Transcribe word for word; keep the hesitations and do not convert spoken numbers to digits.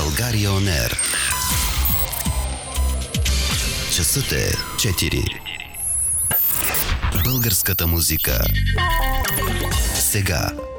България Он Ер. Часът е четири. Българската музика сега.